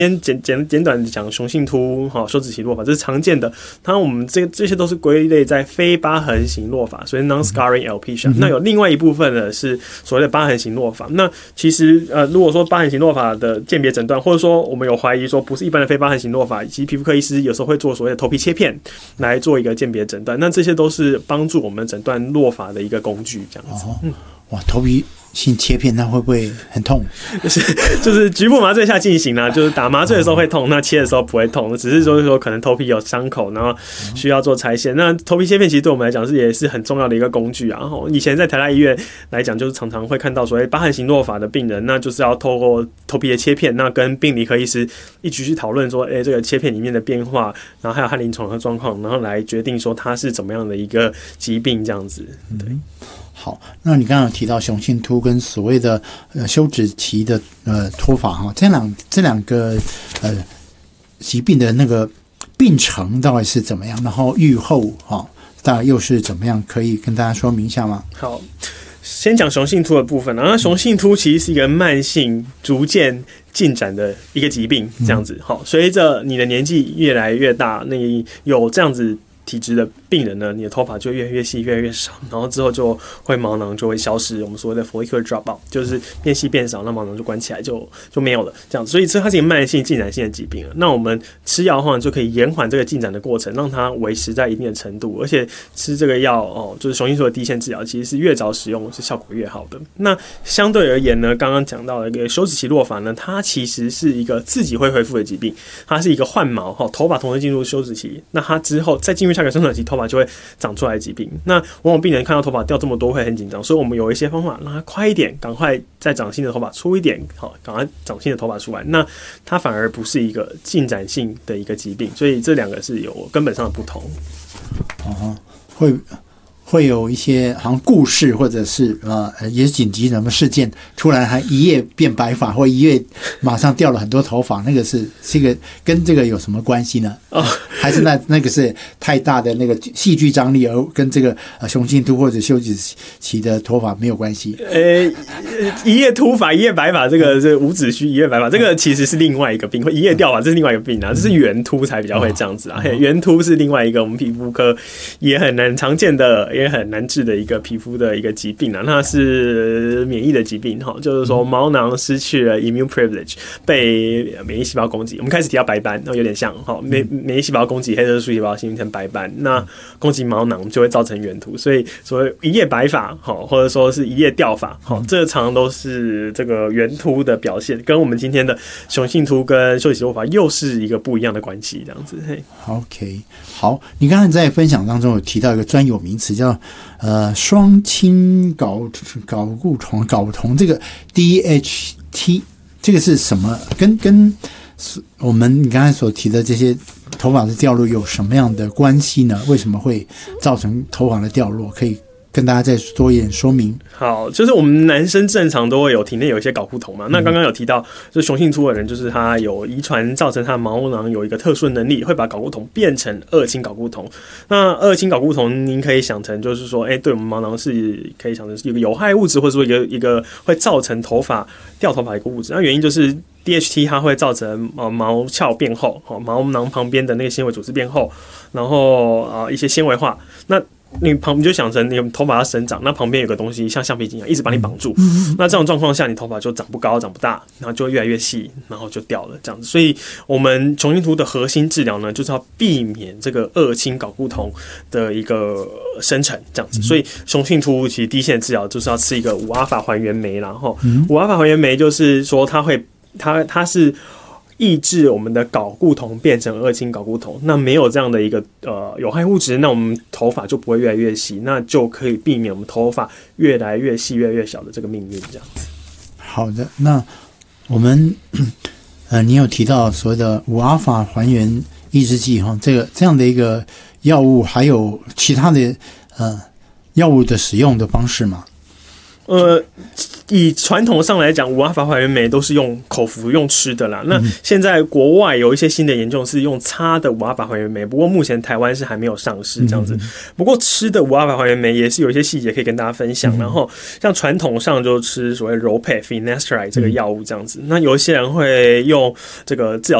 先简短的讲雄性秃、休止期落发，这是常见的。当然，我们这些都是归类在非疤痕型落发，所以 non-scarring alopecia。那有另外一部分呢是所谓的疤痕型落发。那其实如果说疤痕型落发的鉴别诊断，或者说我们有怀疑说不是一般的非疤痕型落发，其实皮肤科医师有时候会做所谓的头皮切片来做一个鉴别诊断。那这些都是帮助我们诊断落发的一个工具，这样子。 哇，头皮性切片那会不会很痛？ 就是局部麻醉下进行啦，就是打麻醉的时候会痛，那切的时候不会痛，只是说可能头皮有伤口，然后需要做拆线。那头皮切片其实对我们来讲也是很重要的一个工具啊。然后以前在台大医院来讲，就是常常会看到所谓疤痕型落发的病人，那就是要透过头皮的切片，那跟病理科医师一起去讨论说，这个切片里面的变化，然后还有它临床的状况，然后来决定说它是怎么样的一个疾病这样子。对。 好，那你刚刚有提到雄性秃跟所谓的休止期的脱发哈，这两个疾病的那个病程到底是怎么样？然后预后大概又是怎么样？可以跟大家说明一下吗？ 好，先讲雄性秃的部分。那雄性秃其实是一个慢性、逐渐进展的一个疾病，这样子。好，随着你的年纪越来越大，那有这样子体质的病人呢，你的头发就越来越细，越来越少，然后之后就会毛囊就会消失，我们所谓的 follicular dropout， 就是变细变少，那毛囊就关起来就没有了，这样子。所以它是一个慢性进展性的疾病了。那我们吃药的话，就可以延缓这个进展的过程，让它维持在一定的程度，而且吃这个药就是雄性秃的滴线治疗，其实是越早使用是效果越好的。那相对而言呢，刚刚讲到的一个休止期落发呢，它其实是一个自己会恢复的疾病，它是一个换毛头发同时进入休止期，那它之后再进入下个生长期，头发就会长出来的疾病。那往往病人看到头发掉这么多会很紧张，所以我们有一些方法让它快一点，赶快再长新的头发出一点，赶快长新的头发出来。那它反而不是一个进展性的一个疾病，所以这两个是有根本上的不同。 会有一些好像故事，或者是也是紧急什么事件，突然还一夜变白发，或一夜马上掉了很多头发，那个是这个跟这个有什么关系呢？还是那个是太大的那个戏剧张力，而跟这个雄性秃或者休止期的头发没有关系？ 一夜秃发、一夜白发，这个是无子虚一夜白发，这个其实是另外一个病，一夜掉发这是另外一个病啊，这是圆秃才比较会这样子啊。圆秃是另外一个我们皮肤科也很难常见的。也很难治的一个皮肤的一个疾病啊，那是免疫的疾病哈，就是说毛囊失去了 immune privilege， 被免疫细胞攻击。我们开始提到白斑，有点像哈，免疫细胞攻击黑色素细胞形成白斑，那攻击毛囊就会造成圆秃，所以所谓一夜白发或者说是一夜掉发，这常常都是这个圆秃的表现，跟我们今天的雄性秃跟休止期落发又是一个不一样的关系，这样子。 OK， 好，你刚才在分享当中有提到一个专有名词叫双氢睾酮这个 DHT， 这个是什么？跟我们你刚才所提的这些头发的掉落有什么样的关系呢？为什么会造成头发的掉落？可以跟大家再多一点说明。 好，就是我们男生正常都会有体内有一些睾固酮嘛。那刚刚有提到，就是雄性秃的人，就是他有遗传造成他的毛囊有一个特殊的能力，会把睾固酮变成二氢睾固酮。那二氢睾固酮，您可以想成就是说，对我们毛囊是可以想成是一个有害物质，或者说一个会造成掉头发的一个物质。那原因就是 DHT 它会造成毛鞘变厚，毛囊旁边的那个纤维组织变厚，然后一些纤维化。那你就想成你头发要生长，那旁边有个东西像橡皮筋一样一直把你绑住，那这种状况下你头发就长不高长不大，然后就会越来越细，然后就掉了这样子。所以我们雄性秃的核心治疗呢，就是要避免这个二氢睾固酮的一个生成这样子。所以雄性秃其实第一线治疗就是要吃一个5α还原酶，然后5α还原酶就是说它是抑制我们的睾固酮变成二氢睾固酮，那没有这样的一个有害物质，那我们头发就不会越来越细，那就可以避免我们头发越来越细、越来越小的这个命运。这样子。 好的，那我们你有提到所谓的5α还原抑制剂哈，这样的一个药物，还有其他的药物的使用的方式吗？ 以传统上来讲，5阿法还原酶都是用口服用吃的啦。那现在国外有一些新的研究是用擦的5阿法还原酶，不过目前台湾是还没有上市这样子。不过吃的5阿法还原酶也是有一些细节可以跟大家分享。然后像传统上就吃所谓柔配 finasteride 这个药物这样子，那有一些人会用这个治疗